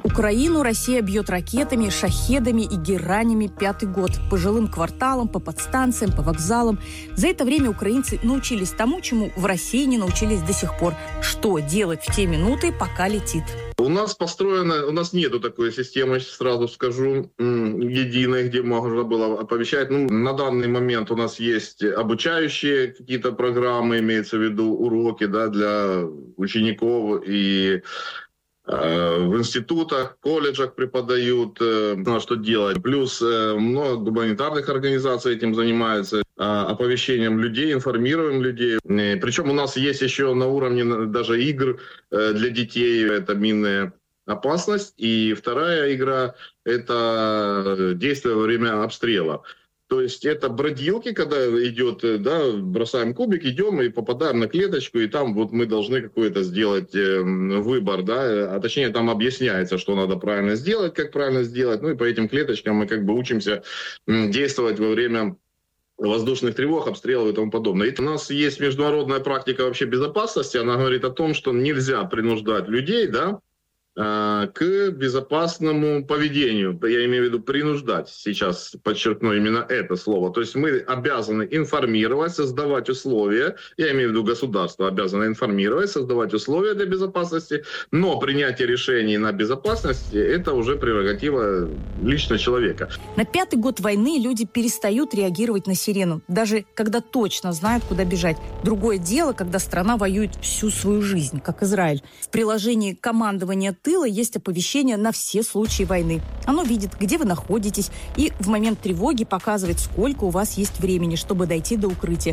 Украину Россия бьет ракетами, шахедами и геранями 5-й год. По жилым кварталам, по подстанциям, по вокзалам. За это время украинцы научились тому, чему в России не научились до сих пор. Что делать в те минуты, пока летит. У нас нету такой системы, сразу скажу, единой, где можно было оповещать. На данный момент у нас есть обучающие какие-то программы, имеется в виду уроки, да, для учеников и в институтах, колледжах преподают, что делать. Плюс много гуманитарных организаций этим занимаются, оповещением людей, информируем людей. Причем у нас есть еще на уровне даже игр для детей, это минная опасность. И вторая игра – это действие во время обстрела. То есть это бродилки, когда идет, да, бросаем кубик, идем и попадаем на клеточку, и там вот мы должны какой-то сделать выбор, да, а точнее там объясняется, что надо правильно сделать, как правильно сделать, и по этим клеточкам мы как бы учимся действовать во время воздушных тревог, обстрелов и тому подобное. И у нас есть международная практика вообще безопасности, она говорит о том, что нельзя принуждать людей, да, к безопасному поведению. Я имею в виду принуждать. Сейчас подчеркну именно это слово. То есть мы обязаны информировать, создавать условия. Я имею в виду государство обязано информировать, создавать условия для безопасности. Но принятие решений на безопасность – это уже прерогатива лично человека. На 5-й год войны люди перестают реагировать на сирену, даже когда точно знают, куда бежать. Другое дело, когда страна воюет всю свою жизнь, как Израиль. В приложении командования тыла есть оповещение на все случаи войны. Оно видит, где вы находитесь, и в момент тревоги показывает, сколько у вас есть времени, чтобы дойти до укрытия.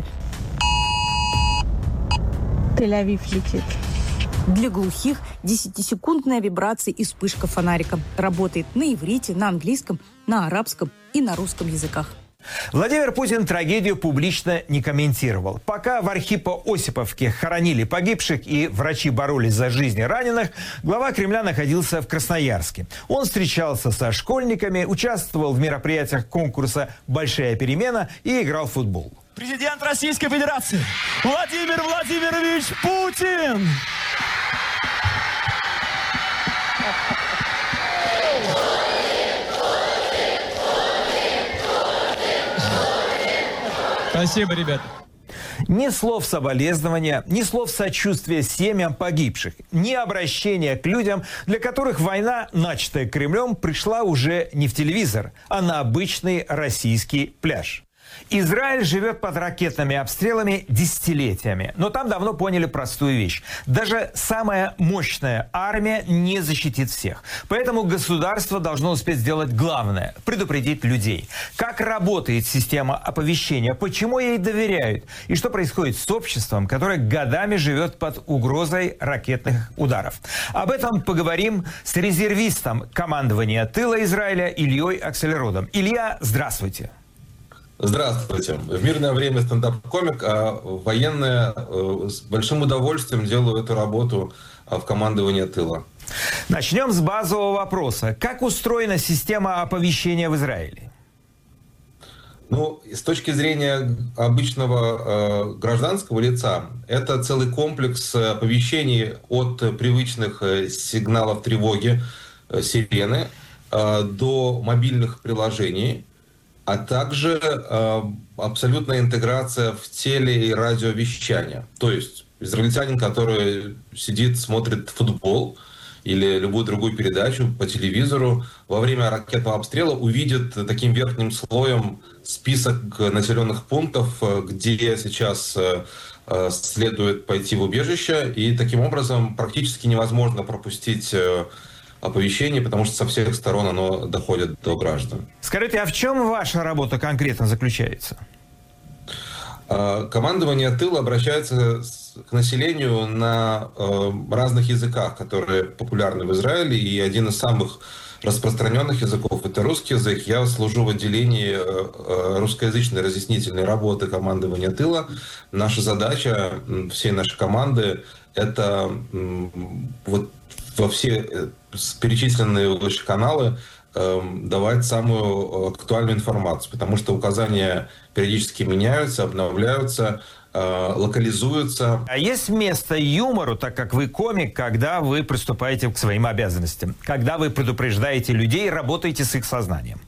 Тель-Авив летит. Для глухих 10-секундная вибрация и вспышка фонарика. Работает на иврите, на английском, на арабском и на русском языках. Владимир Путин трагедию публично не комментировал. Пока в Архипо-Осиповке хоронили погибших и врачи боролись за жизни раненых, глава Кремля находился в Красноярске. Он встречался со школьниками, участвовал в мероприятиях конкурса «Большая перемена» и играл в футбол. Президент Российской Федерации Владимир Владимирович Путин! Спасибо, ребята. Ни слов соболезнования, ни слов сочувствия семьям погибших, ни обращения к людям, для которых война, начатая Кремлем, пришла уже не в телевизор, а на обычный российский пляж. Израиль живет под ракетными обстрелами десятилетиями. Но там давно поняли простую вещь. Даже самая мощная армия не защитит всех. Поэтому государство должно успеть сделать главное – предупредить людей. Как работает система оповещения, почему ей доверяют и что происходит с обществом, которое годами живет под угрозой ракетных ударов. Об этом поговорим с резервистом командования тыла Израиля Ильей Акселеродом. Илья, здравствуйте. Здравствуйте. В мирное время стендап-комик, а военные с большим удовольствием делаю эту работу в командовании тыла. Начнем с базового вопроса. Как устроена система оповещения в Израиле? С точки зрения обычного гражданского лица, это целый комплекс оповещений от привычных сигналов тревоги, сирены, до мобильных приложений, а также абсолютная интеграция в теле- и радиовещание. То есть израильтянин, который сидит, смотрит футбол или любую другую передачу по телевизору, во время ракетного обстрела увидит таким верхним слоем список населенных пунктов, где сейчас следует пойти в убежище, и таким образом практически невозможно пропустить оповещение, потому что со всех сторон оно доходит до граждан. Скажите, а в чем ваша работа конкретно заключается? Командование тыла обращается к населению на разных языках, которые популярны в Израиле, и один из самых распространенных языков – это русский язык. Я служу в отделении русскоязычной разъяснительной работы командования тыла. Наша задача всей нашей команды – это вот во все перечисленные выше каналы давать самую актуальную информацию, потому что указания периодически меняются, обновляются, локализуются. А есть место юмору, так как вы комик, когда вы приступаете к своим обязанностям, когда вы предупреждаете людей, работаете с их сознанием?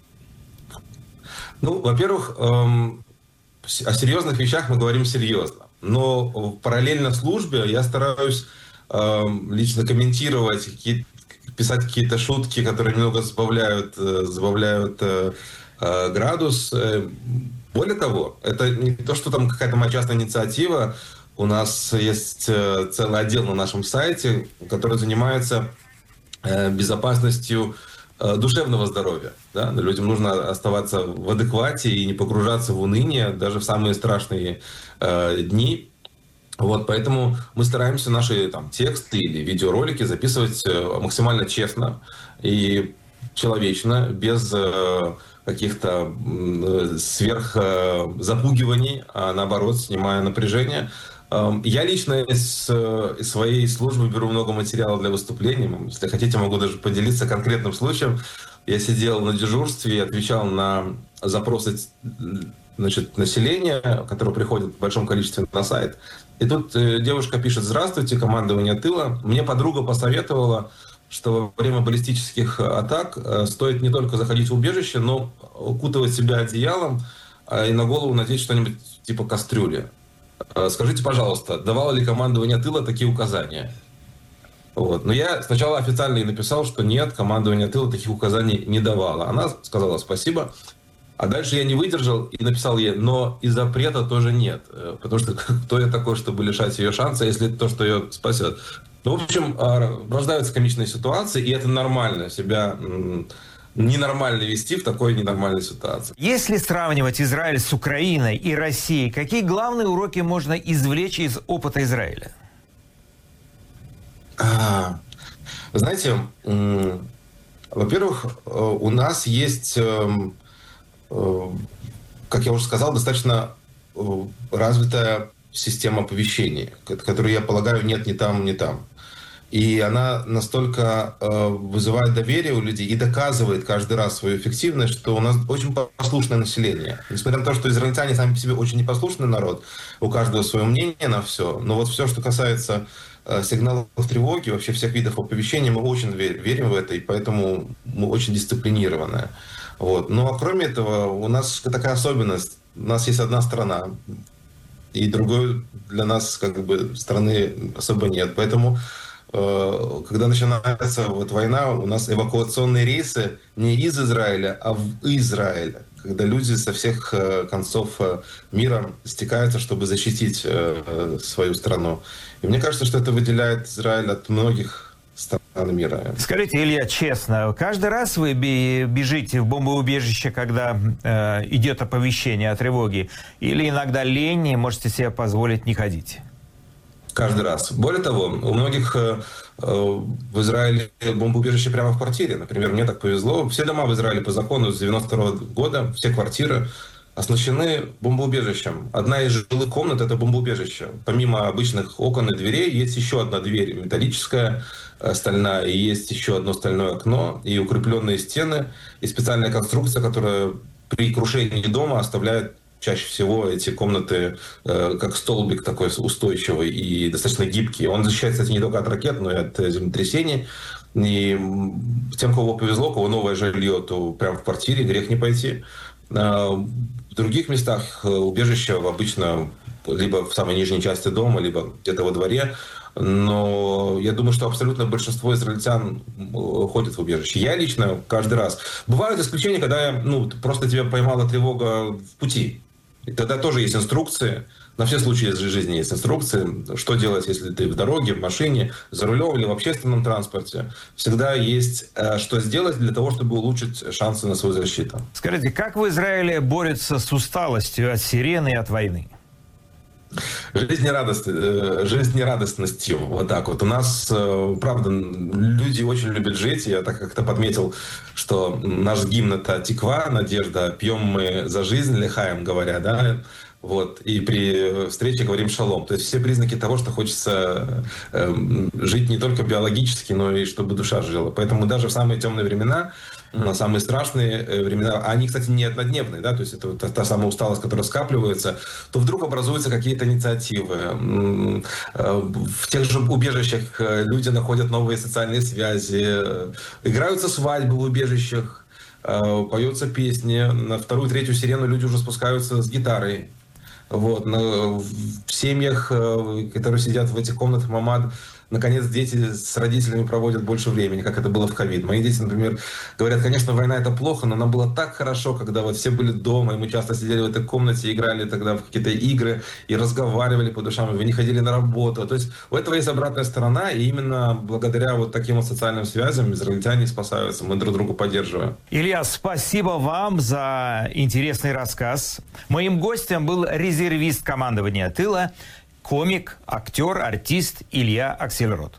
Ну, во-первых, о серьезных вещах мы говорим серьезно. Но параллельно службе я стараюсь лично комментировать, писать какие-то шутки, которые немного забавляют градус. Более того, это не то, что там какая-то моя частная инициатива. У нас есть целый отдел на нашем сайте, который занимается безопасностью душевного здоровья. Да? Людям нужно оставаться в адеквате и не погружаться в уныние даже в самые страшные дни. Вот, поэтому мы стараемся наши тексты или видеоролики записывать максимально честно и человечно, без каких-то сверхзапугиваний, а наоборот, снимая напряжение. Я лично из своей службы беру много материала для выступлений. Если хотите, могу даже поделиться конкретным случаем. Я сидел на дежурстве и отвечал на запросы населения, которое приходит в большом количестве на сайт. И тут девушка пишет: «Здравствуйте, командование тыла. Мне подруга посоветовала, что во время баллистических атак стоит не только заходить в убежище, но укутывать себя одеялом и на голову надеть что-нибудь типа кастрюли. Скажите, пожалуйста, давало ли командование тыла такие указания?» Вот. Но я сначала официально и написал, что нет, командование тыла таких указаний не давало. Она сказала спасибо. А дальше я не выдержал и написал ей: но и запрета тоже нет. Потому что кто я такой, чтобы лишать ее шанса, если это то, что ее спасет? Ну, в общем, рождаются комичные ситуации, и это нормально, себя ненормально вести в такой ненормальной ситуации. Если сравнивать Израиль с Украиной и Россией, какие главные уроки можно извлечь из опыта Израиля? Знаете, во-первых, у нас есть, как я уже сказал, достаточно развитая система оповещений, которую, я полагаю, нет ни там, ни там. И она настолько вызывает доверие у людей и доказывает каждый раз свою эффективность, что у нас очень послушное население. Несмотря на то, что израильтяне сами по себе очень непослушный народ, у каждого свое мнение на все, но вот все, что касается сигналов тревоги, вообще всех видов оповещения, мы очень верим в это, и поэтому мы очень дисциплинированные. Вот. Ну а кроме этого, у нас такая особенность. У нас есть одна страна, и другой для нас страны особо нет. Поэтому когда начинается война, у нас эвакуационные рейсы не из Израиля, а в Израиль, когда люди со всех концов мира стекаются, чтобы защитить свою страну. И мне кажется, что это выделяет Израиль от многих стран мира. Скажите, Илья, честно, каждый раз вы бежите в бомбоубежище, когда идет оповещение о тревоге? Или иногда лень и можете себе позволить не ходить? Каждый раз. Более того, у многих в Израиле бомбоубежище прямо в квартире. Например, мне так повезло. Все дома в Израиле по закону с 92 года, все квартиры оснащены бомбоубежищем. Одна из жилых комнат – это бомбоубежище. Помимо обычных окон и дверей есть еще одна дверь металлическая, стальная, и есть еще одно стальное окно, и укрепленные стены, и специальная конструкция, которая при крушении дома оставляет чаще всего эти комнаты как столбик такой устойчивый и достаточно гибкий. Он защищает, кстати, не только от ракет, но и от землетрясений. И тем, кого повезло, у кого новое жилье, то прямо в квартире грех не пойти. В других местах убежище обычно либо в самой нижней части дома, либо где-то во дворе. Но я думаю, что абсолютно большинство израильтян ходят в убежище. Я лично каждый раз. Бывают исключения, когда просто тебя поймала тревога в пути. И тогда тоже есть инструкции. На все случаи жизни есть инструкции. Что делать, если ты в дороге, в машине, за рулем или в общественном транспорте. Всегда есть что сделать для того, чтобы улучшить шансы на свою защиту. Скажите, как в Израиле борются с усталостью от сирены и от войны? Жизнерадостностью. Вот так вот. У нас, правда, люди очень любят жить. Я так как-то подметил, что наш гимн — это «Тиква», надежда. Пьем мы за жизнь, лихаем, говоря, да. Вот. И при встрече говорим «шалом». То есть все признаки того, что хочется жить не только биологически, но и чтобы душа жила. Поэтому даже в самые темные времена на самые страшные времена, а они, кстати, не однодневные, да, то есть это та самая усталость, которая скапливается, то вдруг образуются какие-то инициативы. В тех же убежищах люди находят новые социальные связи, играются свадьбы в убежищах, поются песни, на вторую, третью сирену люди уже спускаются с гитарой. Вот. В семьях, которые сидят в этих комнатах мамад, наконец, дети с родителями проводят больше времени, как это было в ковид. Мои дети, например, говорят, конечно, война это плохо, но нам было так хорошо, когда вот все были дома, и мы часто сидели в этой комнате, играли тогда в какие-то игры и разговаривали по душам, и вы не ходили на работу. То есть у этого есть обратная сторона, и именно благодаря вот таким вот социальным связям израильтяне спасаются, мы друг друга поддерживаем. Илья, спасибо вам за интересный рассказ. Моим гостем был резервист командования тыла, комик, актер, артист Илья Аксельрод.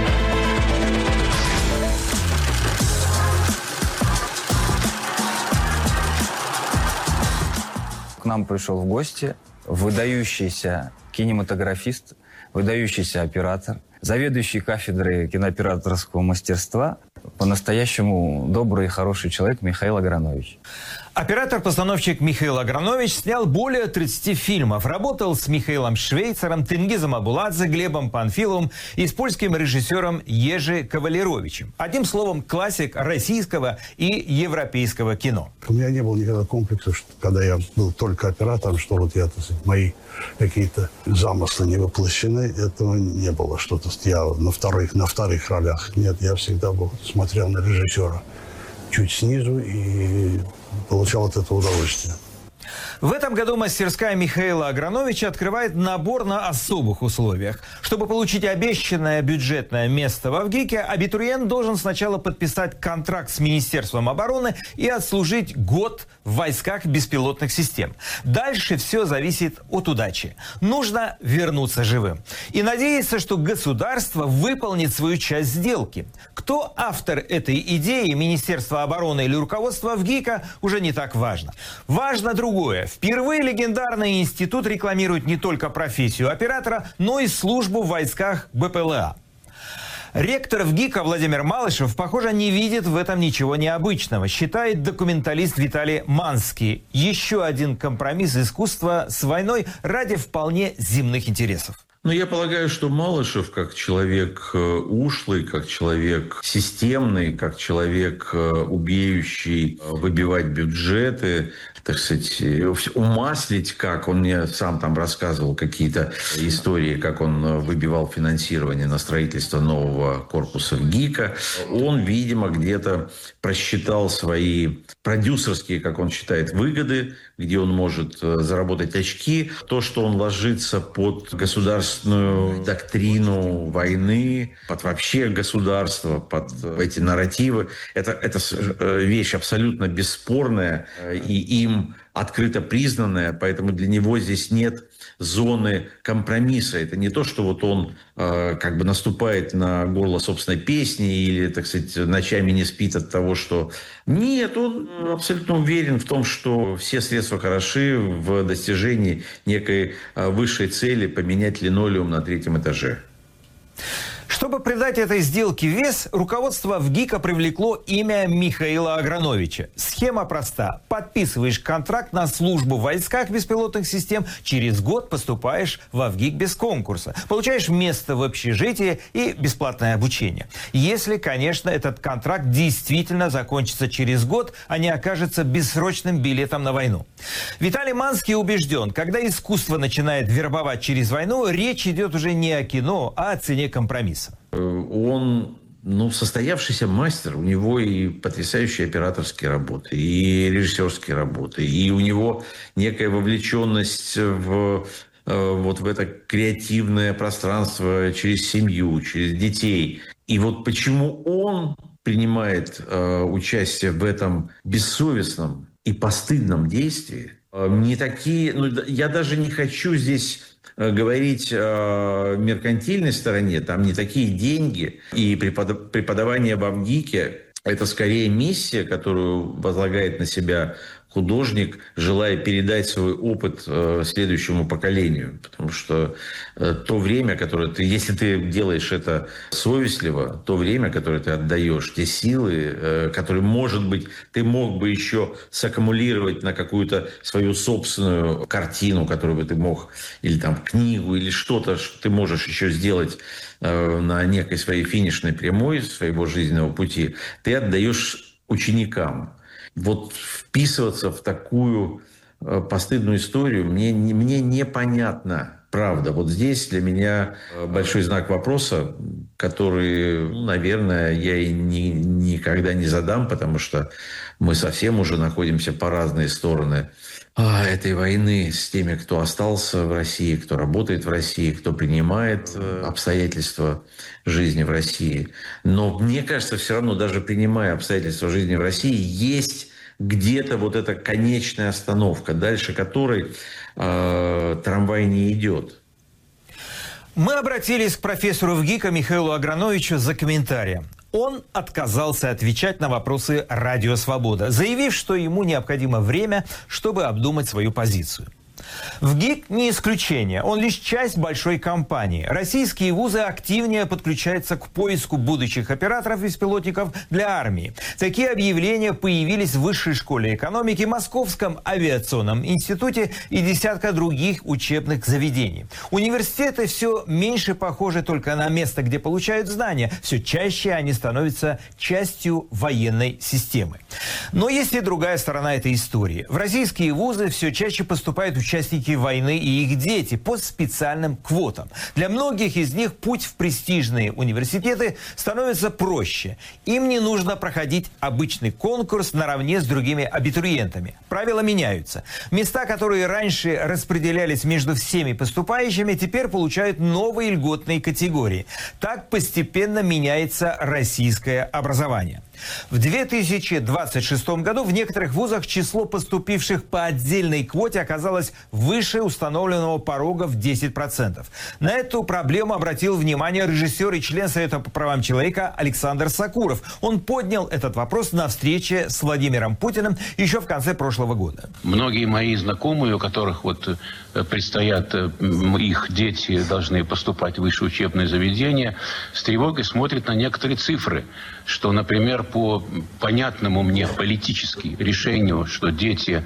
К нам пришел в гости выдающийся кинематографист, выдающийся оператор, заведующий кафедрой кинооператорского мастерства, по-настоящему добрый и хороший человек Михаил Агранович. Оператор-постановщик Михаил Агранович снял более 30 фильмов. Работал с Михаилом Швейцером, Тенгизом Абуладзе, Глебом Панфиловым и с польским режиссером Ежи Кавалеровичем. Одним словом, классик российского и европейского кино. У меня не было никогда комплекса, что, когда я был только оператором, что вот я, так сказать, мои какие-то замыслы не воплощены. Этого не было. Что-то я на вторых ролях. Нет, я всегда смотрел на режиссера чуть снизу и получал от этого удовольствие. В этом году мастерская Михаила Аграновича открывает набор на особых условиях. Чтобы получить обещанное бюджетное место в Авгике, абитуриент должен сначала подписать контракт с Министерством обороны и отслужить год в войсках беспилотных систем. Дальше все зависит от удачи. Нужно вернуться живым. И надеяться, что государство выполнит свою часть сделки. Кто автор этой идеи, Министерство обороны или руководство Авгика, уже не так важно. Важно другое. Впервые легендарный институт рекламирует не только профессию оператора, но и службу в войсках БПЛА. Ректор ВГИКа Владимир Малышев, похоже, не видит в этом ничего необычного, считает документалист Виталий Манский. Еще один компромисс искусства с войной ради вполне земных интересов. Но я полагаю, что Малышев, как человек ушлый, как человек системный, как человек, умеющий выбивать бюджеты, так сказать, умаслить, как он мне сам там рассказывал какие-то истории, как он выбивал финансирование на строительство нового корпуса ВГИКа. Он, видимо, где-то просчитал свои продюсерские, как он считает, выгоды, где он может заработать очки. То, что он ложится под государственную доктрину войны, под вообще государство, под эти нарративы, это вещь абсолютно бесспорная и им открыто признанная, поэтому для него здесь нет зоны компромисса. Это не то, что вот он как бы наступает на горло собственной песни или, так сказать, ночами не спит от того, что... Нет, он абсолютно уверен в том, что все средства хороши в достижении некой высшей цели поменять линолеум на 3-м этаже. Чтобы придать этой сделке вес, руководство ВГИКа привлекло имя Михаила Аграновича. Схема проста. Подписываешь контракт на службу в войсках беспилотных систем, через год поступаешь в ВГИК без конкурса. Получаешь место в общежитии и бесплатное обучение. Если, конечно, этот контракт действительно закончится через год, а не окажется бессрочным билетом на войну. Виталий Манский убежден, когда искусство начинает вербовать через войну, речь идет уже не о кино, а о цене компромисса. Он, состоявшийся мастер, у него и потрясающие операторские работы, и режиссерские работы, и у него некая вовлеченность в это креативное пространство через семью, через детей. И вот почему он принимает участие в этом бессовестном и постыдном действии, не такие... я даже не хочу здесь... говорить о меркантильной стороне, там не такие деньги. И преподавание в ВГИКе – это скорее миссия, которую возлагает на себя художник, желая передать свой опыт следующему поколению. Потому что то время, которое ты, если ты делаешь это совестливо, то время, которое ты отдаешь, те силы, которые, может быть, ты мог бы еще саккумулировать на какую-то свою собственную картину, которую бы ты мог, или там книгу, или что-то, что ты можешь еще сделать на некой своей финишной прямой своего жизненного пути, ты отдаешь ученикам. Вот вписываться в такую постыдную историю мне непонятно, правда. Вот здесь для меня большой знак вопроса, который, наверное, я и никогда не задам, потому что мы совсем уже находимся по разные стороны этой войны с теми, кто остался в России, кто работает в России, кто принимает обстоятельства жизни в России. Но мне кажется, все равно, даже принимая обстоятельства жизни в России, есть где-то вот эта конечная остановка, дальше которой трамвай не идет. Мы обратились к профессору ВГИКа Михаилу Аграновичу за комментарием. Он отказался отвечать на вопросы «Радио Свобода», заявив, что ему необходимо время, чтобы обдумать свою позицию. ВГИК не исключение, он лишь часть большой кампании. Российские вузы активнее подключаются к поиску будущих операторов-беспилотников для армии. Такие объявления появились в Высшей школе экономики, Московском авиационном институте и десятка других учебных заведений. Университеты все меньше похожи только на место, где получают знания. Все чаще они становятся частью военной системы. Но есть и другая сторона этой истории. В российские вузы все чаще поступают участники войны и их дети по специальным квотам. Для многих из них путь в престижные университеты становится проще. Им не нужно проходить обычный конкурс наравне с другими абитуриентами. Правила меняются. Места, которые раньше распределялись между всеми поступающими, теперь получают новые льготные категории. Так постепенно меняется российское образование. В 2026 году в некоторых вузах число поступивших по отдельной квоте оказалось выше установленного порога в 10%. На эту проблему обратил внимание режиссер и член Совета по правам человека Александр Сакуров. Он поднял этот вопрос на встрече с Владимиром Путиным еще в конце прошлого года. Многие мои знакомые, у которых предстоят, их дети должны поступать в высшее учебное заведение, с тревогой смотрят на некоторые цифры, что, например, по понятному мне политически решению, что дети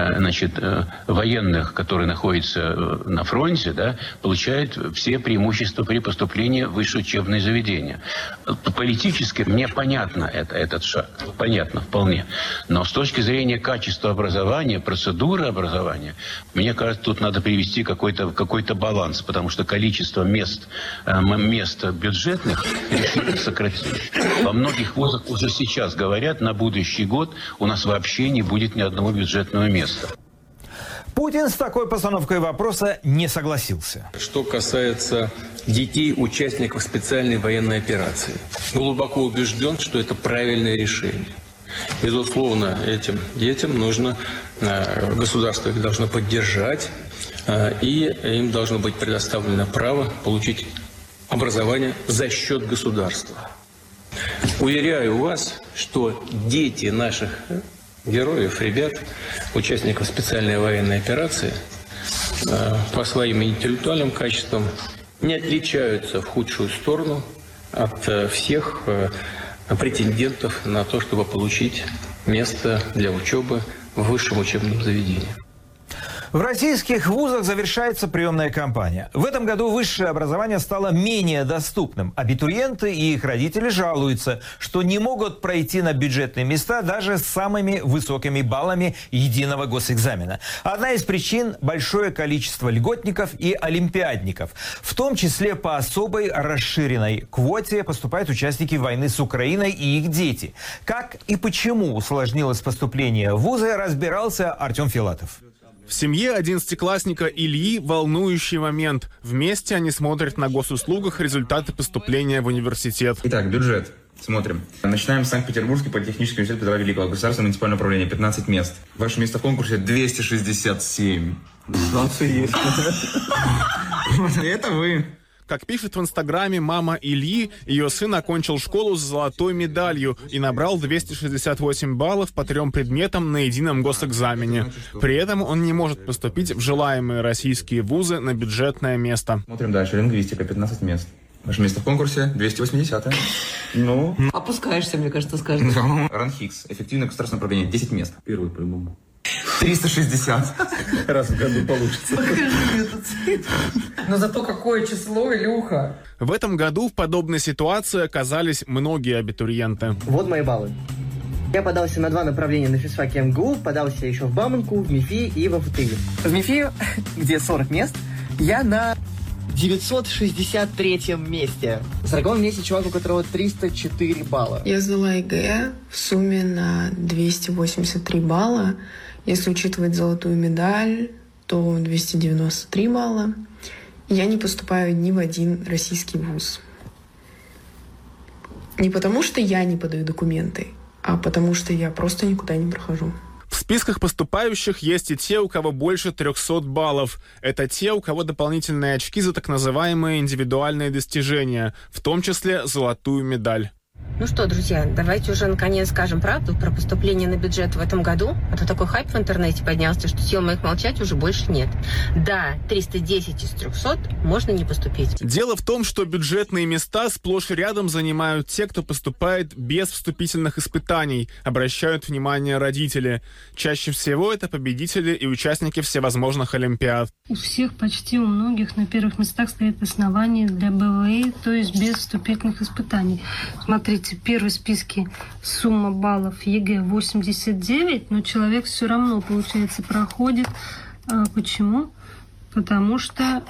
военных, которые находятся на фронте, получают все преимущества при поступлении в высшее учебное заведение. Политически мне понятно этот шаг, понятно вполне. Но с точки зрения качества образования, процедуры образования, мне кажется, тут надо привести какой-то баланс, потому что количество мест бюджетных решили сократить. Во многих вузах уже сейчас говорят, на будущий год у нас вообще не будет ни одного бюджетного места. Путин с такой постановкой вопроса не согласился. Что касается детей, участников специальной военной операции, глубоко убежден, что это правильное решение. Безусловно, этим детям нужно, государство их должно поддержать, и им должно быть предоставлено право получить образование за счет государства. Уверяю вас, что дети наших героев, ребят, участников специальной военной операции, по своим интеллектуальным качествам не отличаются в худшую сторону от всех претендентов на то, чтобы получить место для учебы в высшем учебном заведении. В российских вузах завершается приемная кампания. В этом году высшее образование стало менее доступным. Абитуриенты и их родители жалуются, что не могут пройти на бюджетные места даже с самыми высокими баллами единого госэкзамена. Одна из причин – большое количество льготников и олимпиадников. В том числе по особой расширенной квоте поступают участники войны с Украиной и их дети. Как и почему усложнилось поступление в вузы, разбирался Артем Филатов. В семье 11-классника Ильи волнующий момент. Вместе они смотрят на госуслугах результаты поступления в университет. Итак, бюджет. Смотрим. Начинаем с Санкт-Петербургский политехнический университет Петра Великого. Государственное муниципальное управление. 15 мест. Ваше место в конкурсе 267. Шансы есть. Это вы. Как пишет в Инстаграме мама Ильи, ее сын окончил школу с золотой медалью и набрал 268 баллов по 3 предметам на едином госэкзамене. При этом он не может поступить в желаемые российские вузы на бюджетное место. Смотрим дальше. Лингвистика, 15 мест. Ваше место в конкурсе 280-е. Ну? Опускаешься, мне кажется, с каждым. РАНХИКС. Эффективное государственное управление. 10 мест. Первый по-любому. 360. Раз в году получится. Покажи мне эту цифру. Но зато какое число, Илюха. В этом году в подобной ситуации оказались многие абитуриенты. Вот мои баллы. Я подался на 2 направления на физфаке МГУ, подался еще в Бауманку, в МИФИ и в ФТИ. В МИФИ, где 40 мест, я на 963 месте. В 40-м месте чувак, у которого 304 балла. Я сдала ЕГЭ в сумме на 283 балла. Если учитывать золотую медаль, то 293 балла. Я не поступаю ни в один российский вуз. Не потому, что я не подаю документы, а потому, что я просто никуда не прохожу. В списках поступающих есть и те, у кого больше 300 баллов. Это те, у кого дополнительные очки за так называемые индивидуальные достижения, в том числе золотую медаль. Ну что, друзья, давайте уже наконец скажем правду про поступление на бюджет в этом году. А то такой хайп в интернете поднялся, что сил моих молчать уже больше нет. Да, 310 из 300 можно не поступить. Дело в том, что бюджетные места сплошь и рядом занимают те, кто поступает без вступительных испытаний, обращают внимание родители. Чаще всего это победители и участники всевозможных олимпиад. У всех, почти у многих на первых местах стоит основание для БВИ, то есть без вступительных испытаний. Смотрите, в первом списке сумма баллов ЕГЭ 89, но человек все равно, получается, проходит. Почему? Потому что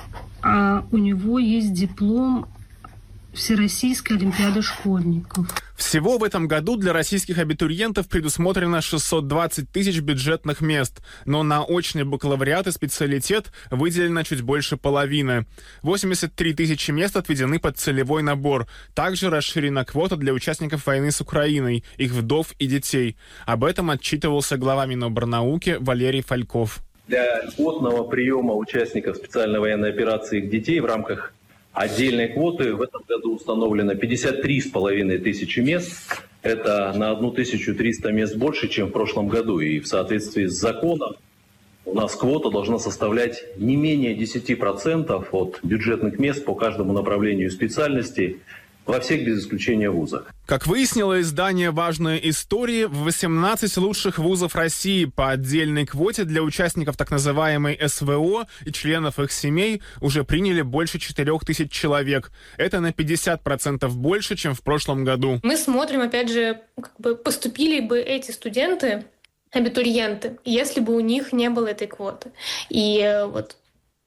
у него есть диплом Всероссийской олимпиады школьников. Всего в этом году для российских абитуриентов предусмотрено 620 тысяч бюджетных мест, но на очный бакалавриат и специалитет выделено чуть больше половины. 83 тысячи мест отведены под целевой набор. Также расширена квота для участников войны с Украиной, их вдов и детей. Об этом отчитывался глава Миноборнауки Валерий Фальков. Для льготного приема участников специальной военной операции их детей в рамках отдельной квоты в этом году установлено 53,5 тысячи мест. Это на 1300 мест больше, чем в прошлом году. И в соответствии с законом у нас квота должна составлять не менее 10% от бюджетных мест по каждому направлению специальности во всех без исключения вузах. Как выяснило издание «Важные истории», в 18 лучших вузов России по отдельной квоте для участников так называемой СВО и членов их семей уже приняли больше 4000 человек. Это на 50% больше, чем в прошлом году. Мы смотрим, опять же, поступили бы эти студенты, абитуриенты, если бы у них не было этой квоты. И вот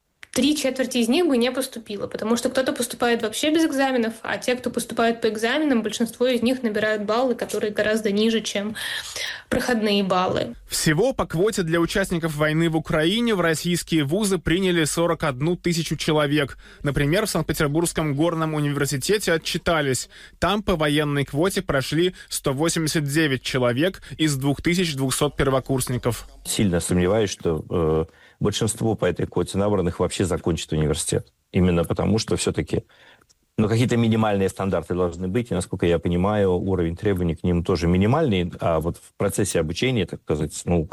3/4 из них бы не поступило, потому что кто-то поступает вообще без экзаменов, а те, кто поступают по экзаменам, большинство из них набирают баллы, которые гораздо ниже, чем проходные баллы. Всего по квоте для участников войны в Украине в российские вузы приняли 41 тысячу человек. Например, в Санкт-Петербургском горном университете отчитались. Там по военной квоте прошли 189 человек из 2200 первокурсников. Сильно сомневаюсь, что большинство по этой квоте набранных вообще закончит университет. Именно потому, что все-таки какие-то минимальные стандарты должны быть. И, насколько я понимаю, уровень требований к ним тоже минимальный. А вот в процессе обучения, так сказать,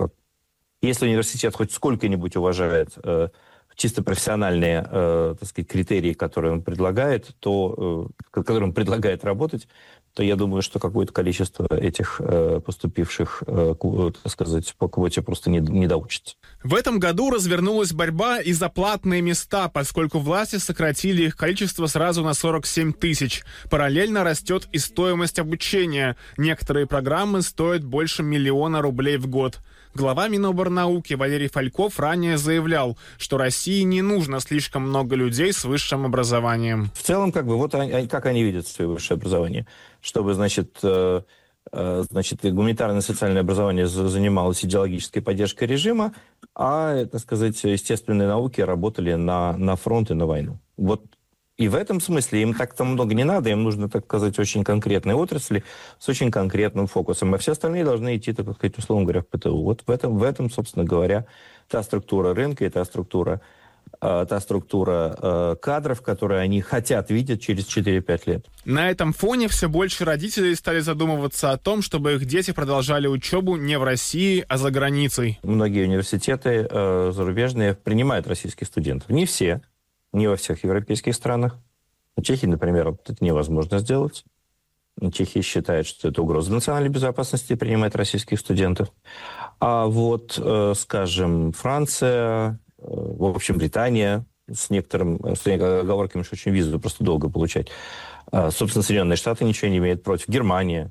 если университет хоть сколько-нибудь уважает чисто профессиональные, так сказать, критерии, которые он предлагает, которым предлагает работать, то я думаю, что какое-то количество этих поступивших, так сказать, по квоте просто не доучится. В этом году развернулась борьба и за платные места, поскольку власти сократили их количество сразу на 47 тысяч. Параллельно растет и стоимость обучения. Некоторые программы стоят больше 1 миллиона рублей в год. Глава Миноборнауки Валерий Фальков ранее заявлял, что России не нужно слишком много людей с высшим образованием. В целом, как они видят свое высшее образование? Чтобы, значит, гуманитарное и социальное образование занималось идеологической поддержкой режима, а, так сказать, естественные науки работали на фронт и на войну. Вот. И в этом смысле им так-то много не надо, им нужно, так сказать, очень конкретные отрасли с очень конкретным фокусом. А все остальные должны идти, так сказать, условно говоря, в ПТУ. Вот в этом, собственно говоря, та структура рынка и та структура та структура кадров, которые они хотят видеть через 4-5 лет. На этом фоне все больше родителей стали задумываться о том, чтобы их дети продолжали учебу не в России, а за границей. Многие университеты зарубежные принимают российских студентов. Не все, не во всех европейских странах. В Чехии, например, это невозможно сделать. Чехия считает, что это угроза национальной безопасности принимать российских студентов. А вот, скажем, Франция, в общем, Британия, с некоторыми оговорками, что очень визу просто долго получать. Собственно, Соединенные Штаты ничего не имеют против. Германия.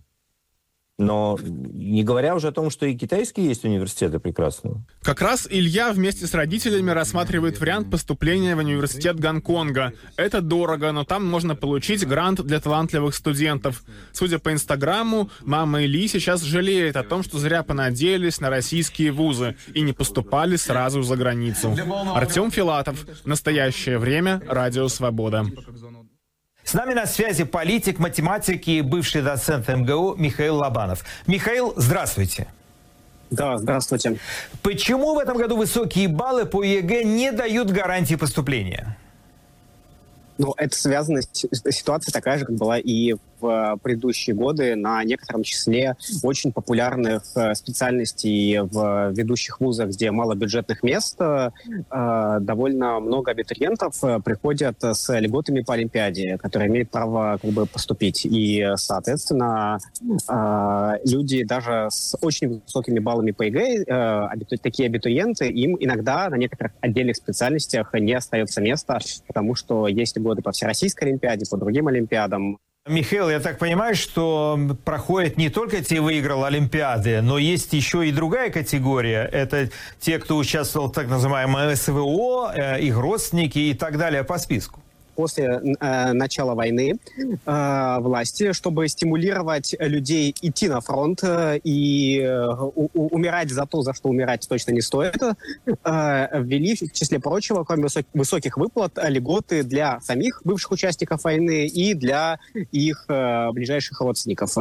Но не говоря уже о том, что и китайские есть университеты прекрасные. Как раз Илья вместе с родителями рассматривает вариант поступления в университет Гонконга. Это дорого, но там можно получить грант для талантливых студентов. Судя по Инстаграму, мама Ильи сейчас жалеет о том, что зря понадеялись на российские вузы и не поступали сразу за границу. Артем Филатов. Настоящее время. Радио Свобода. С нами на связи политик, математик и бывший доцент МГУ Михаил Лобанов. Михаил, здравствуйте. Да, здравствуйте. Почему в этом году высокие баллы по ЕГЭ не дают гарантии поступления? Ну, это связано с ситуацией такая же, как была и в предыдущие годы на некотором числе очень популярных специальностей в ведущих вузах, где мало бюджетных мест. Довольно много абитуриентов приходят с льготами по Олимпиаде, которые имеют право поступить. И, соответственно, люди даже с очень высокими баллами по ЕГЭ, такие абитуриенты, им иногда на некоторых отдельных специальностях не остается места, потому что есть льготы по Всероссийской Олимпиаде, по другим Олимпиадам. Михаил, я так понимаю, что проходят не только те, выиграл Олимпиады, но есть еще и другая категория. Это те, кто участвовал в так называемом СВО, их родственники и так далее по списку. После начала войны власти, чтобы стимулировать людей идти на фронт и умирать за то, за что умирать точно не стоит, ввели, в числе прочего, кроме высоких выплат, льготы для самих бывших участников войны и для их ближайших родственников.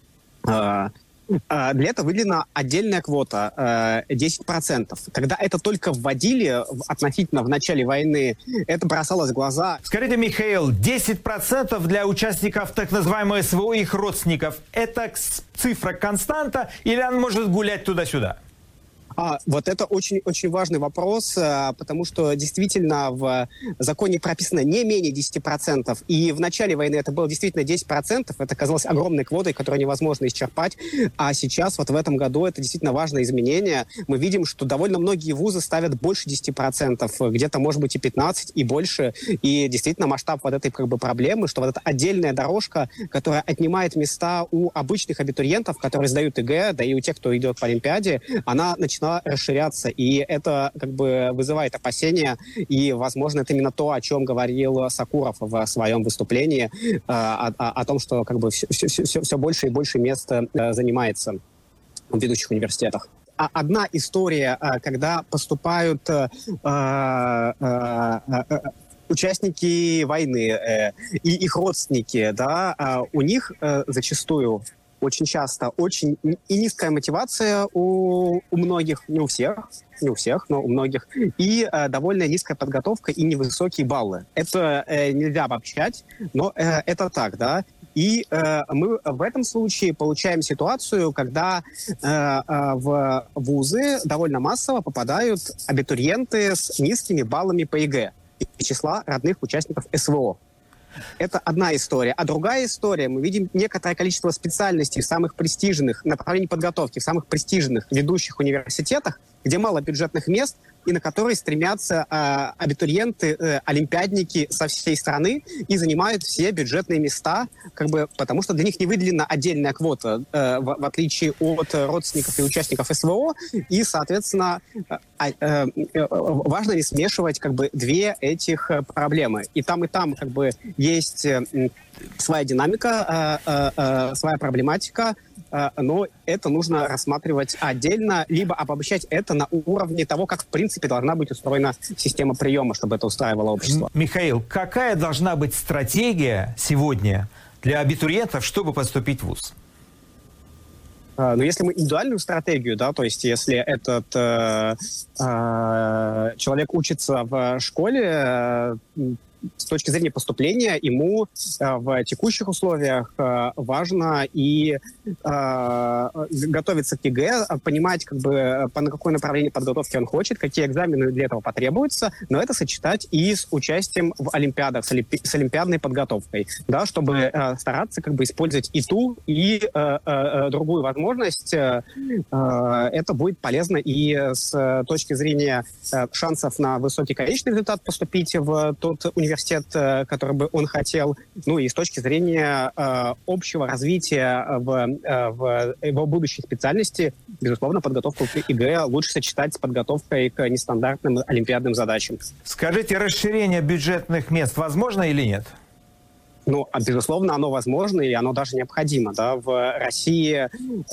Для этого выделена отдельная квота 10%. Когда это только вводили относительно в начале войны, это бросалось в глаза. Скажите, Михаил, 10% для участников так называемого СВО и их родственников – это цифра константа или она может гулять туда-сюда? Вот это очень важный вопрос, потому что действительно в законе прописано не менее 10%, и в начале войны это было действительно 10%, это казалось огромной квотой, которую невозможно исчерпать, а сейчас вот в этом году это действительно важное изменение. Мы видим, что довольно многие вузы ставят больше 10%, где-то может быть и 15%, и больше, и действительно масштаб вот этой проблемы, что вот эта отдельная дорожка, которая отнимает места у обычных абитуриентов, которые сдают ЕГЭ, да и у тех, кто идет по Олимпиаде, она начинала расширяться, и это вызывает опасения, и, возможно, это именно то, о чем говорил Сакуров в своем выступлении, о том, что все больше и больше мест занимается в ведущих университетах. Одна история, когда поступают участники войны и их родственники, да, у них зачастую очень часто очень и низкая мотивация у многих, не у всех, но у многих, и довольно низкая подготовка и невысокие баллы. Это нельзя обобщать, но это так, да. И мы в этом случае получаем ситуацию, когда в вузы довольно массово попадают абитуриенты с низкими баллами по ЕГЭ из числа родных участников СВО. Это одна история. А другая история, мы видим некоторое количество специальностей в самых престижных направлений подготовки, в самых престижных ведущих университетах, где мало бюджетных мест, и на которые стремятся абитуриенты, олимпиадники со всей страны и занимают все бюджетные места, потому что для них не выделена отдельная квота, в отличие от родственников и участников СВО, и, соответственно, важно не смешивать две этих проблемы. И там есть своя динамика, своя проблематика, но это нужно рассматривать отдельно, либо обобщать это на уровне того, как в принципе должна быть устроена система приема, чтобы это устраивало общество. Михаил, какая должна быть стратегия сегодня для абитуриентов, чтобы поступить в вуз? Но если мы индивидуальную стратегию, да, то есть если этот человек учится в школе, с точки зрения поступления, ему в текущих условиях важно и готовиться к ЕГЭ, понимать, как бы, на какое направление подготовки он хочет, какие экзамены для этого потребуются, но это сочетать и с участием в олимпиадах, с олимпиадной подготовкой, да, чтобы стараться как бы использовать и ту, и другую возможность. Это будет полезно и с точки зрения шансов на высокий конечный результат поступить в тот университет, который бы он хотел, ну и с точки зрения общего развития в его будущей специальности, безусловно, подготовку к ЕГЭ лучше сочетать с подготовкой к нестандартным олимпиадным задачам. Скажите, расширение бюджетных мест возможно или нет? Ну, безусловно, оно возможно, и оно даже необходимо. Да? В России,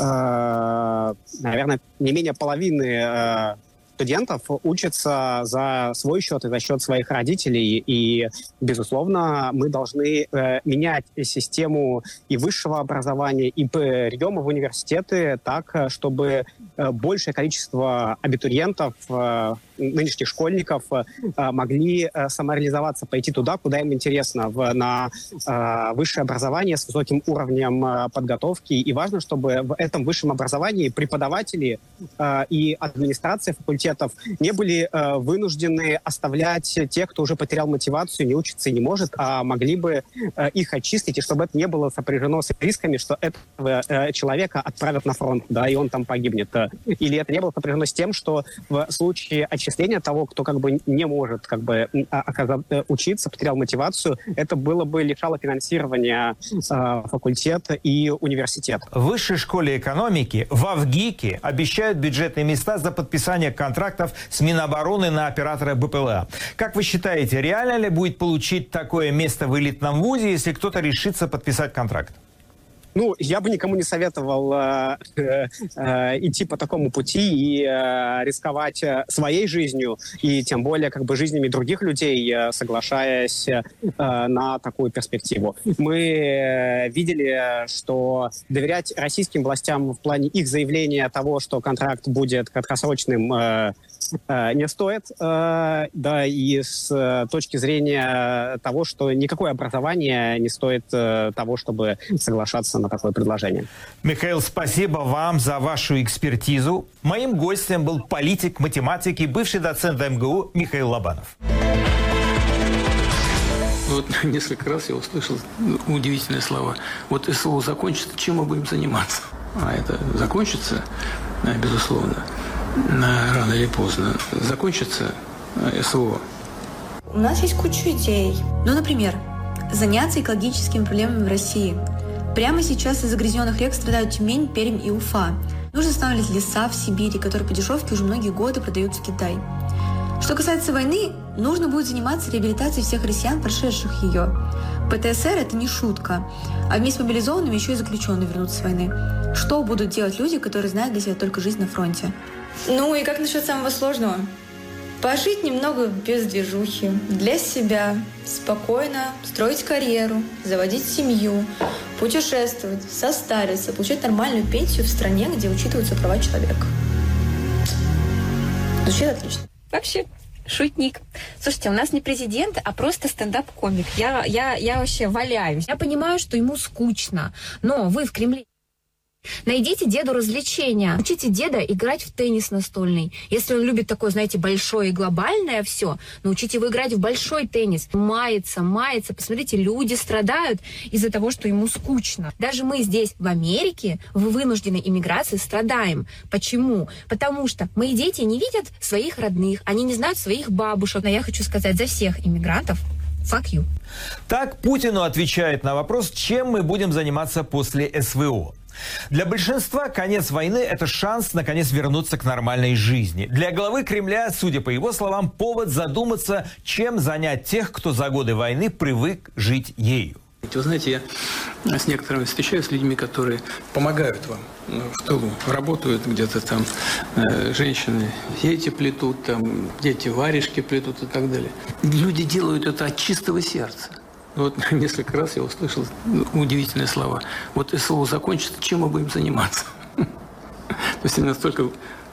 наверное, не менее половины студентов учатся за свой счет и за счет своих родителей. И, безусловно, мы должны менять систему и высшего образования, и приема в университеты так, чтобы большее количество абитуриентов, нынешних школьников могли самореализоваться, пойти туда, куда им интересно, на высшее образование с высоким уровнем подготовки. И важно, чтобы в этом высшем образовании преподаватели и администрация факультетов не были вынуждены оставлять тех, кто уже потерял мотивацию, не учится и не может, а могли бы их очистить, и чтобы это не было сопряжено с рисками, что этого человека отправят на фронт, да, и он там погибнет. Или это не было сопряжено с тем, что в случае отчисления того, кто как бы не может как бы учиться, потерял мотивацию, это было бы лишало финансирования факультета и университет. В Высшей школе экономики в ВГИКе обещают бюджетные места за подписание контрактов с Минобороны на оператора БПЛА. Как вы считаете, реально ли будет получить такое место в элитном вузе, если кто-то решится подписать контракт? Ну, я бы никому не советовал идти по такому пути и рисковать своей жизнью, и тем более как бы жизнями других людей, соглашаясь на такую перспективу. Мы видели, что доверять российским властям в плане их заявления того, что контракт будет краткосрочным, не стоит, да, и с точки зрения того, что никакое образование не стоит того, чтобы соглашаться на такое предложение. Михаил, спасибо вам за вашу экспертизу. Моим гостем был политик, математик и бывший доцент МГУ Михаил Лобанов. Вот несколько раз я услышал удивительные слова. Вот СВО закончится, чем мы будем заниматься? А это закончится, безусловно, рано или поздно. Закончится СВО. У нас есть куча идей. Ну, например, заняться экологическими проблемами в России. Прямо сейчас из загрязненных рек страдают Тюмень, Пермь и Уфа. Нужно восстанавливать леса в Сибири, которые по дешевке уже многие годы продаются в Китай. Что касается войны, нужно будет заниматься реабилитацией всех россиян, прошедших ее. ПТСР – это не шутка. А вместе с мобилизованными еще и заключенные вернутся с войны. Что будут делать люди, которые знают для себя только жизнь на фронте? Ну и как насчет самого сложного? Пожить немного без движухи, для себя, спокойно строить карьеру, заводить семью, путешествовать, состариться, получать нормальную пенсию в стране, где учитываются права человека. Звучит отлично. Вообще, шутник. Слушайте, у нас не президент, а просто стендап-комик. Я вообще валяюсь. Я понимаю, что ему скучно, но вы в Кремле. Найдите деду развлечения. Учите деда играть в теннис настольный. Если он любит такое, знаете, большое и глобальное все, научите его играть в большой теннис. Мается. Посмотрите, люди страдают из-за того, что ему скучно. Даже мы здесь, в Америке, в вынужденной иммиграции страдаем. Почему? Потому что мои дети не видят своих родных, они не знают своих бабушек. Но я хочу сказать за всех иммигрантов, fuck you. Так Путину отвечает на вопрос, чем мы будем заниматься после СВО. Для большинства конец войны – это шанс, наконец, вернуться к нормальной жизни. Для главы Кремля, судя по его словам, повод задуматься, чем занять тех, кто за годы войны привык жить ею. Вы знаете, я с некоторыми встречаюсь с людьми, которые помогают вам в тылу. Работают где-то там женщины, дети плетут, там, дети варежки плетут и так далее. Люди делают это от чистого сердца. Вот несколько раз я услышал удивительные слова. Вот СВО закончится, чем мы будем заниматься? есть они настолько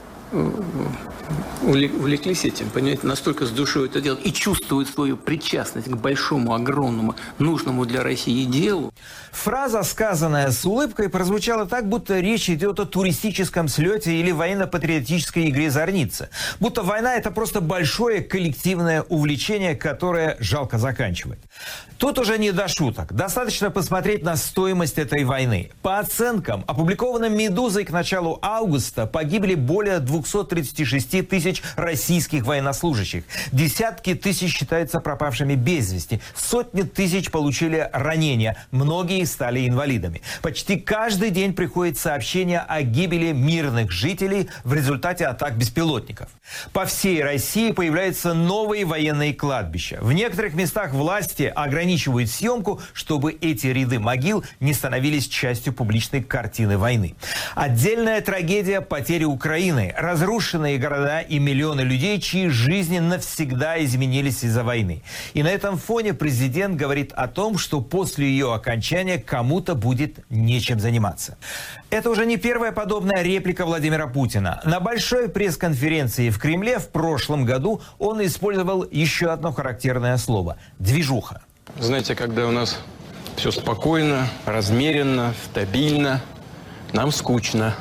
увлеклись этим, понимаете, настолько с душой это делают и чувствуют свою причастность к большому, огромному, нужному для России делу. Фраза, сказанная с улыбкой, прозвучала так, будто речь идет о туристическом слете или военно-патриотической игре «Зорница». Будто война – это просто большое коллективное увлечение, которое жалко заканчивать. Тут уже не до шуток. Достаточно посмотреть на стоимость этой войны. По оценкам, опубликованным «Медузой» к началу августа, погибли более 236 тысяч российских военнослужащих. Десятки тысяч считаются пропавшими без вести. Сотни тысяч получили ранения. Многие стали инвалидами. Почти каждый день приходит сообщение о гибели мирных жителей в результате атак беспилотников. По всей России появляются новые военные кладбища. В некоторых местах власти ограничивают съемку, чтобы эти ряды могил не становились частью публичной картины войны. Отдельная трагедия – потери Украины. Разрушенные города и миллионы людей, чьи жизни навсегда изменились из-за войны. И на этом фоне президент говорит о том, что после ее окончания кому-то будет нечем заниматься. Это уже не первая подобная реплика Владимира Путина. На большой пресс-конференции в Кремле в прошлом году он использовал еще одно характерное слово – «движуха». Знаете, когда у нас все спокойно, размеренно, стабильно, нам скучно.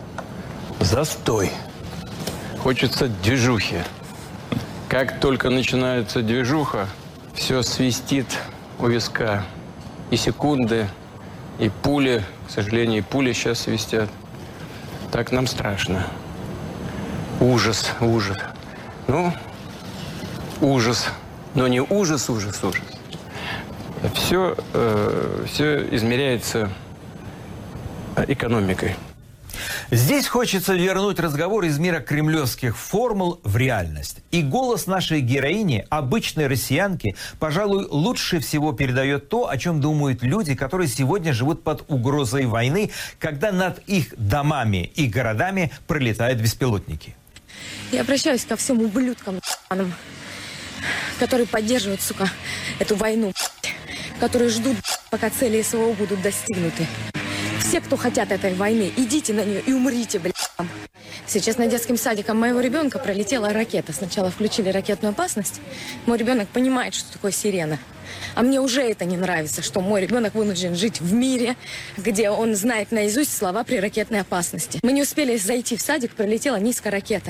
Застой. Хочется движухи. Как только начинается движуха, все свистит у виска. И секунды, и пули, к сожалению, и пули сейчас свистят. Так нам страшно. Ужас, ужас. Ну, ужас. Но не ужас, ужас, ужас. Все измеряется экономикой. Здесь хочется вернуть разговор из мира кремлевских формул в реальность. И голос нашей героини, обычной россиянки, пожалуй, лучше всего передает то, о чем думают люди, которые сегодня живут под угрозой войны, когда над их домами и городами пролетают беспилотники. Я обращаюсь ко всем ублюдкам, которые поддерживают, сука, эту войну, которые ждут, пока цели СВО будут достигнуты. Все, кто хотят этой войны, идите на нее и умрите, блядь. Сейчас над детским садиком моего ребенка пролетела ракета. Сначала включили ракетную опасность. Мой ребенок понимает, что такое сирена. А мне уже это не нравится, что мой ребенок вынужден жить в мире, где он знает наизусть слова при ракетной опасности. Мы не успели зайти в садик, пролетела низкая ракета.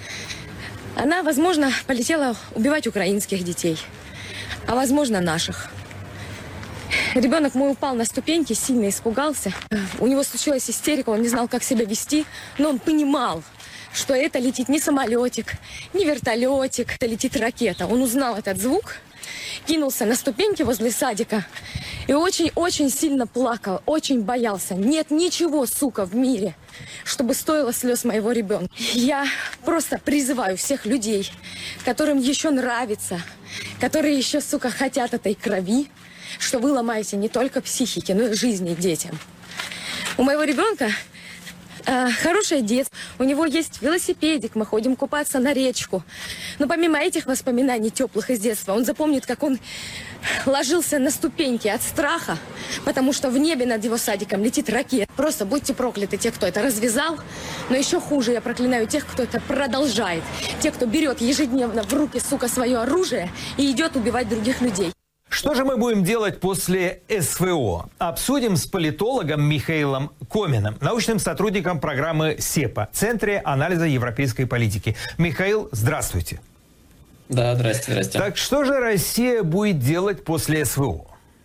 Она, возможно, полетела убивать украинских детей, а возможно, наших. Ребенок мой упал на ступеньки, сильно испугался. У него случилась истерика, он не знал, как себя вести, но он понимал, что это летит не самолетик, не вертолетик, это летит ракета. Он узнал этот звук, кинулся на ступеньки возле садика и очень-очень сильно плакал, очень боялся. Нет ничего, сука, в мире, чтобы стоило слез моего ребенка. Я просто призываю всех людей, которым еще нравится, которые еще, сука, хотят этой крови, что вы ломаете не только психике, но и жизни детям. У моего ребенка хорошее детство. У него есть велосипедик, мы ходим купаться на речку. Но помимо этих воспоминаний теплых из детства, он запомнит, как он ложился на ступеньки от страха, потому что в небе над его садиком летит ракета. Просто будьте прокляты те, кто это развязал. Но еще хуже я проклинаю тех, кто это продолжает. Те, кто берет ежедневно в руки, сука, свое оружие и идет убивать других людей. Что же мы будем делать после СВО? Обсудим с политологом Михаилом Коминым, научным сотрудником программы СЕПА, Центре анализа европейской политики. Михаил, здравствуйте. Да, здрасте. Так что же Россия будет делать после СВО?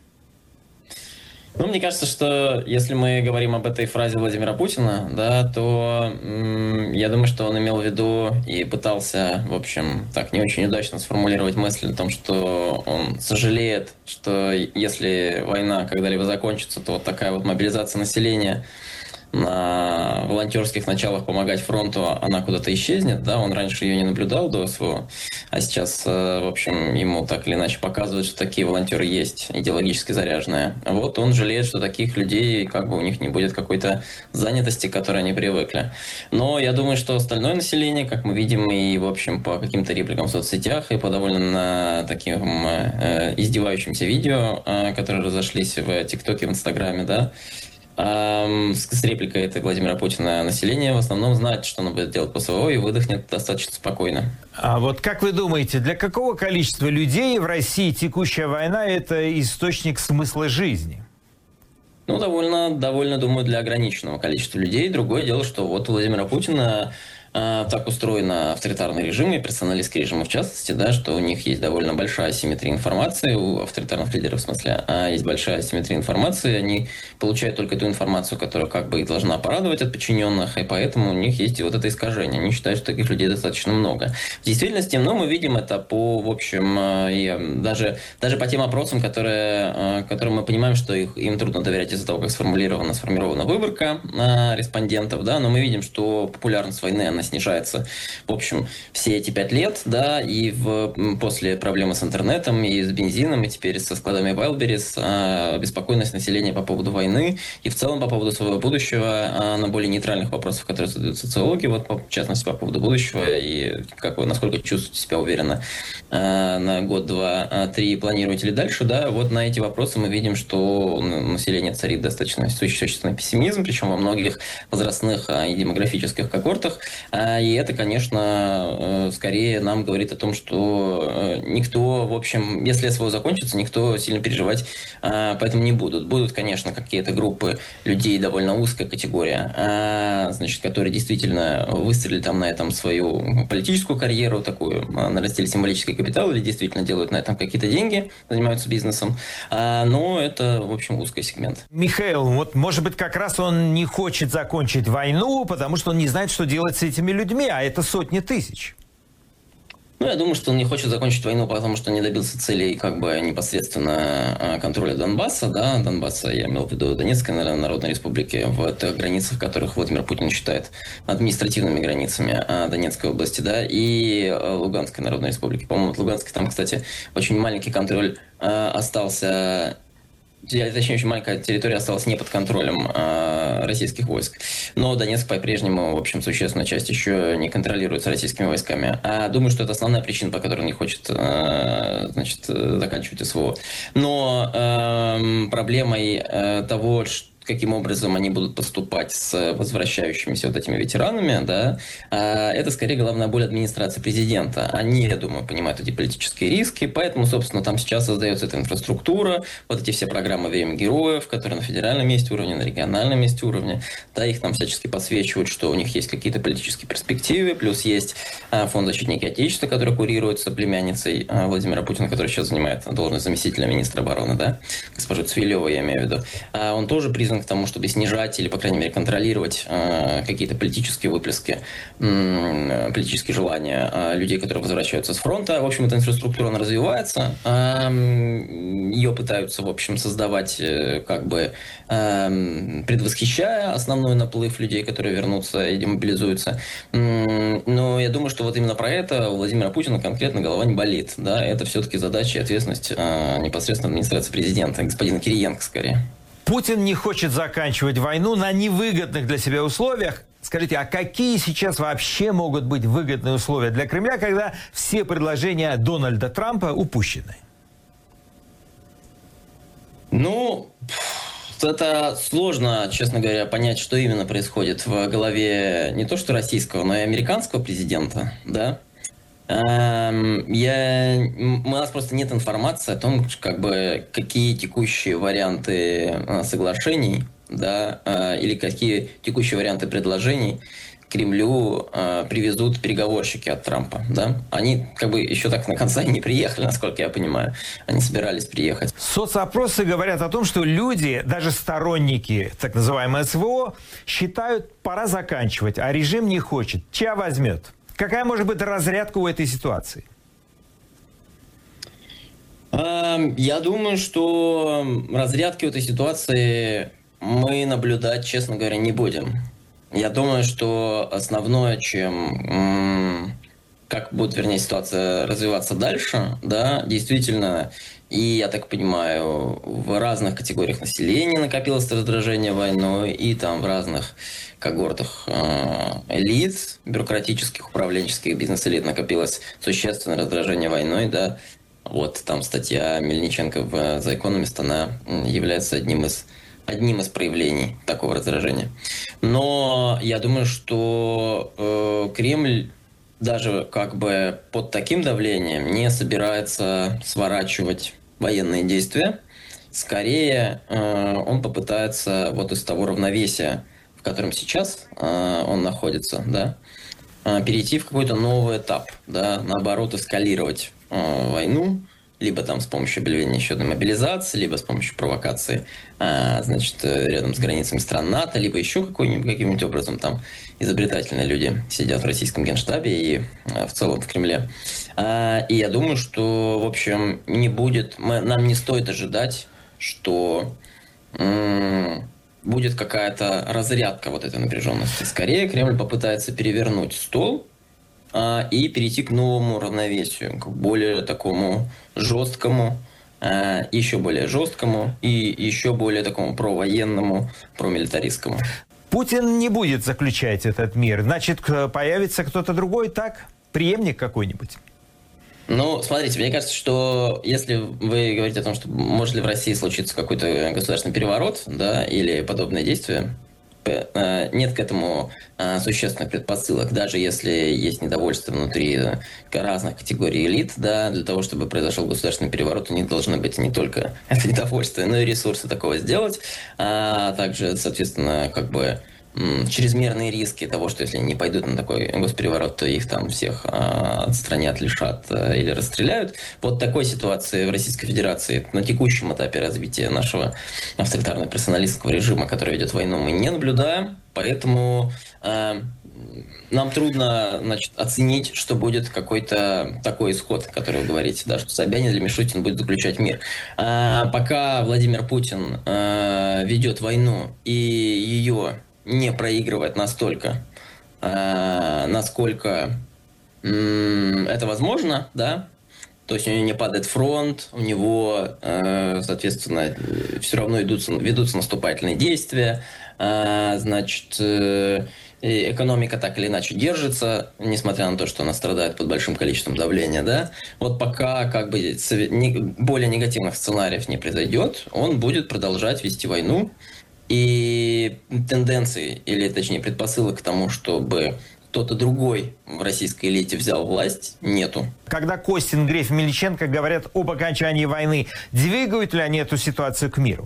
Ну, мне кажется, что если мы говорим об этой фразе Владимира Путина, да, то я думаю, что он имел в виду и пытался, в общем, так не очень удачно сформулировать мысль о том, что он сожалеет, что если война когда-либо закончится, то вот такая вот мобилизация населения на волонтерских началах помогать фронту, она куда-то исчезнет, да, он раньше ее не наблюдал до СВО, а сейчас, в общем, ему так или иначе показывают, что такие волонтеры есть, идеологически заряженные. Вот он жалеет, что таких людей, как бы у них не будет какой-то занятости, к которой они привыкли. Но я думаю, что остальное население, как мы видим и, в общем, по каким-то репликам в соцсетях, и по довольно таким издевающимся видео, которые разошлись в ТикТоке, в Инстаграме, да, с репликой этой Владимира Путина население в основном знает, что оно будет делать после СВО, и выдохнет достаточно спокойно. А вот как вы думаете, для какого количества людей в России текущая война – это источник смысла жизни? Ну, довольно, думаю, для ограниченного количества людей. Другое дело, что вот у Владимира Путина так устроено авторитарный режим и персоналистские режимы в частности, да, что у них есть довольно большая асимметрия информации, у авторитарных лидеров в смысле, есть большая асимметрия информации, они получают только ту информацию, которая как бы их должна порадовать от подчиненных, и поэтому у них есть и вот это искажение. Они считают, что таких людей достаточно много. В действительности, мы видим это по, в общем, и даже по тем опросам, которые мы понимаем, что им трудно доверять из-за того, как сформирована выборка респондентов, да, но мы видим, что популярность войны, она снижается, в общем, все эти 5 лет, да, и после проблемы с интернетом, и с бензином, и теперь со складами Wildberries, беспокойность населения по поводу войны и в целом по поводу своего будущего на более нейтральных вопросах, которые задают социологи, вот, в частности, по поводу будущего, и как вы, насколько чувствуете себя уверенно на год, 2, 3 планируете ли дальше, да, вот на эти вопросы мы видим, что население царит достаточно существенный пессимизм, причем во многих возрастных и демографических когортах. И это, конечно, скорее нам говорит о том, что никто, в общем, если СВО закончится, никто сильно переживать поэтому не будут. Будут, конечно, какие-то группы людей, довольно узкая категория, значит, которые действительно выстрелили там на этом свою политическую карьеру, такую, нарастили символический капитал или действительно делают на этом какие-то деньги, занимаются бизнесом. Но это, в общем, узкий сегмент. Михаил, вот, может быть, как раз он не хочет закончить войну, потому что он не знает, что делать с этими людьми, а это сотни тысяч. Я думаю, что он не хочет закончить войну, потому что не добился целей как бы непосредственно контроля Донбасса. Да? Донбасса, я имел в виду Донецкой Народной Республики, в тех границах, которых Владимир Путин считает административными границами Донецкой области, да, и Луганской Народной Республики. По-моему, от Луганской там, кстати, очень маленький контроль остался. Точнее, очень маленькая территория осталась не под контролем российских войск. Но Донецк по-прежнему, в общем, существенная часть еще не контролируется российскими войсками. Думаю, что это основная причина, по которой он не хочет, значит, заканчивать СВО. Но проблемой того, каким образом они будут поступать с возвращающимися вот этими ветеранами, да, это скорее головная боль администрации президента. Они, я думаю, понимают эти политические риски, поэтому, собственно, там сейчас создается эта инфраструктура, вот эти все программы «Время героев», которые на федеральном месте уровня, на региональном месте уровня, да, их там всячески подсвечивают, что у них есть какие-то политические перспективы, плюс есть фонд «Защитники Отечества», который курируется племянницей Владимира Путина, который сейчас занимает должность заместителя министра обороны, да, госпожу Цвилевой, я имею в виду. Он тоже призван к тому, чтобы снижать или, по крайней мере, контролировать какие-то политические выплески, политические желания людей, которые возвращаются с фронта. В общем, эта инфраструктура, она развивается. Ее пытаются, в общем, создавать, как бы предвосхищая основной наплыв людей, которые вернутся и демобилизуются. Но я думаю, что вот именно про это у Владимира Путина конкретно голова не болит. Да? Это все-таки задача и ответственность непосредственно администрации президента, господина Кириенко, скорее. Путин не хочет заканчивать войну на невыгодных для себя условиях. Скажите, а какие сейчас вообще могут быть выгодные условия для Кремля, когда все предложения Дональда Трампа упущены? Ну, это сложно, честно говоря, понять, что именно происходит в голове не то что российского, но и американского президента, да? У нас просто нет информации о том, как бы, какие текущие варианты соглашений, да, или какие текущие варианты предложений Кремлю привезут переговорщики от Трампа. Да? Они как бы еще так на конца и не приехали, насколько я понимаю. Они собирались приехать. Соцопросы говорят о том, что люди, даже сторонники так называемого СВО, считают, пора заканчивать, а режим не хочет. Чья возьмет? Какая может быть разрядка у этой ситуации? Я думаю, что разрядки у этой ситуации мы наблюдать, честно говоря, не будем. Я думаю, что основное, как будет, вернее, ситуация развиваться дальше, да, действительно, и, я так понимаю, в разных категориях населения накопилось раздражение войной, и там в разных когортах элит, бюрократических, управленческих, бизнес-элит накопилось существенное раздражение войной, да. Вот там статья Мельниченко в The Economist, она является одним из одним из проявлений такого раздражения. Но я думаю, что Кремль даже как бы под таким давлением не собирается сворачивать военные действия. Скорее, он попытается вот из того равновесия, в котором сейчас он находится, да, перейти в какой-то новый этап, да, наоборот, эскалировать войну, либо там с помощью объявления еще одной мобилизации, либо с помощью провокации, значит, рядом с границами стран НАТО, либо еще каким-нибудь образом там изобретательные люди сидят в российском генштабе и в целом в Кремле. И я думаю, что, в общем, не будет, нам не стоит ожидать, что будет какая-то разрядка вот этой напряженности. Скорее, Кремль попытается перевернуть стол и перейти к новому равновесию, к более такому жесткому, еще более жесткому и еще более такому провоенному, промилитаристскому. Путин не будет заключать этот мир. Значит, появится кто-то другой, так? Преемник какой-нибудь? Ну, смотрите, мне кажется, что если вы говорите о том, что может ли в России случиться какой-то государственный переворот, да, или подобные действия, нет к этому существенных предпосылок, даже если есть недовольство внутри разных категорий элит, да, для того, чтобы произошел государственный переворот, у них должны быть не только это недовольство, но и ресурсы такого сделать, а также, соответственно, как бы чрезмерные риски того, что если они не пойдут на такой госпереворот, то их там всех отстранят, лишат или расстреляют. Вот такой ситуации в Российской Федерации на текущем этапе развития нашего авторитарно-персоналистского режима, который ведет войну, мы не наблюдаем. Поэтому нам трудно, значит, оценить, что будет какой-то такой исход, который вы говорите, да, что Собянин или Мишустин будет заключать мир. Пока Владимир Путин ведет войну и ее не проигрывает настолько, насколько это возможно, да, то есть у него не падает фронт, у него, соответственно, все равно ведутся наступательные действия, значит, экономика так или иначе держится, несмотря на то, что она страдает под большим количеством давления, да, вот пока как бы более негативных сценариев не произойдет, он будет продолжать вести войну. И тенденции, или точнее предпосылок к тому, чтобы кто-то другой в российской элите взял власть, нету. Когда Костин, Греф и Мельниченко говорят об окончании войны, двигают ли они эту ситуацию к миру?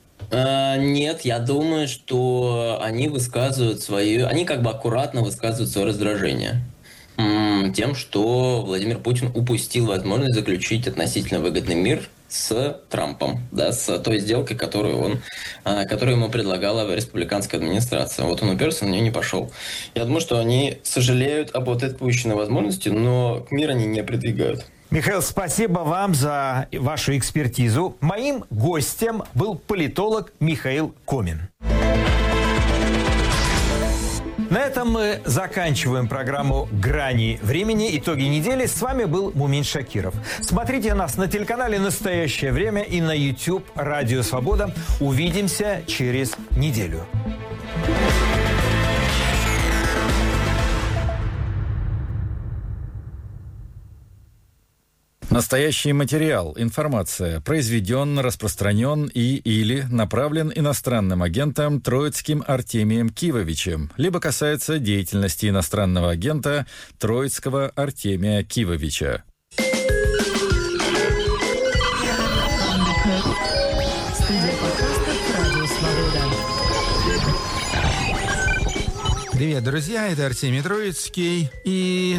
Нет, я думаю, что они высказывают они как бы аккуратно высказывают свое раздражение тем, что Владимир Путин упустил возможность заключить относительно выгодный мир с Трампом, да, с той сделкой, которую ему предлагала республиканская администрация. Вот он уперся, на нее не пошел. Я думаю, что они сожалеют об вот этой упущенной возможности, но к миру они не придвигают. Михаил, спасибо вам за вашу экспертизу. Моим гостем был политолог Михаил Комин. На этом мы заканчиваем программу «Грани времени. Итоги недели». С вами был Мумин Шакиров. Смотрите нас на телеканале «Настоящее время» и на YouTube «Радио Свобода». Увидимся через неделю. Настоящий материал, информация произведен, распространен или направлен иностранным агентом Троицким Артемием Кивовичем, либо касается деятельности иностранного агента Троицкого Артемия Кивовича. Привет, друзья, это Артемий Троицкий и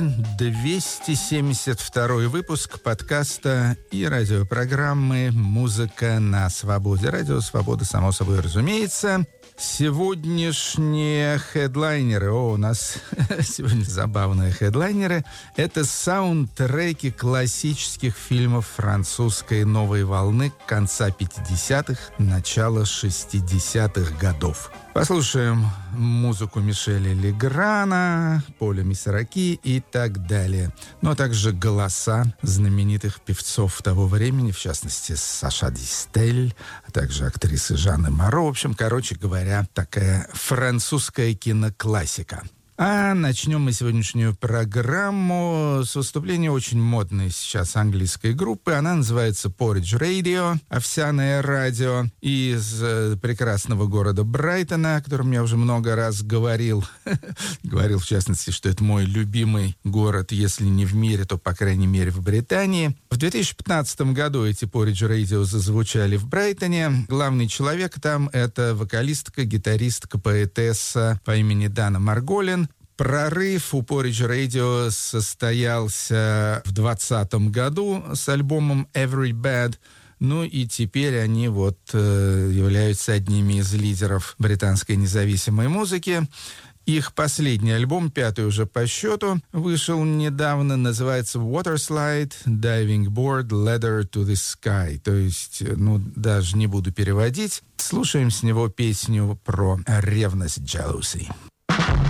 272-й выпуск подкаста и радиопрограммы «Музыка на свободе». Радио «Свобода», само собой разумеется. Сегодняшние хедлайнеры, у нас сегодня забавные хедлайнеры, это саундтреки классических фильмов французской новой волны конца 50-х, начала 60-х годов. Послушаем музыку Мишеля Леграна, Поля Мисараки и так далее. Ну, а также голоса знаменитых певцов того времени, в частности, Саша Дистель, а также актрисы Жанны Моро. В общем, короче говоря, такая французская киноклассика. А начнем мы сегодняшнюю программу с выступления очень модной сейчас английской группы. Она называется Porridge Radio, овсяное радио, из прекрасного города Брайтона, о котором я уже много раз говорил. Говорил, в частности, что это мой любимый город, если не в мире, то, по крайней мере, в Британии. В 2015 году эти Porridge Radio зазвучали в Брайтоне. Главный человек там — это вокалистка, гитаристка, поэтесса по имени Дана Марголин. Прорыв у Porridge Radio состоялся в 2020 году с альбомом Every Bad. Ну и теперь они являются одними из лидеров британской независимой музыки. Их последний альбом, 5-й уже по счету, вышел недавно, называется Waterslide, Diving Board, Ladder to the Sky. То есть, даже не буду переводить. Слушаем с него песню про ревность, jealousy.